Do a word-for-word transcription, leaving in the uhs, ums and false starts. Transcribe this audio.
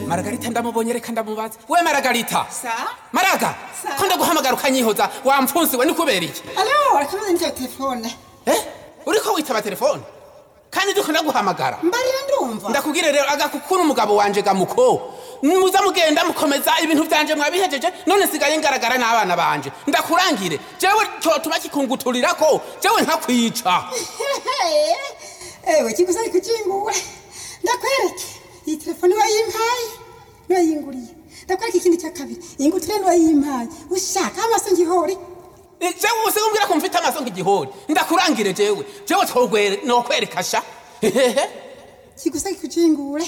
Margarita ndamubonye reka ndamubaza. We Margarita. Sa? Maraga. Ko ndaguhamagara ukanyihoza wamfunsi we nikubera iki? Alo, reka nze telefone. Eh? Uriko witaba telefone? Kandi duko ndaguhamagara. Mbarira ndumva. Ndakubwire rero agakukuru umugabo wanje gamuko. Muza mugenda mukomeza ibintu byanje mwabihejeje none sigaye ngaragara n'abana banje. Ndakurangire. Jewe cyo tuba kikunguturira ko jewe nkakwica. Ewe kigusa kukingura. Ndakwereke. Iyi telefone wayimpaye. Wayinguriye. Ndakwereke ikindi cya kabiri. Ingutire wayimpaye. Ushaka amaso ngihori. Jewe use umbwira ko mfite amaso ngigihori. Ndakurangire jewe. Jewe twogwere no kwerekasha. Kigusa kukingura.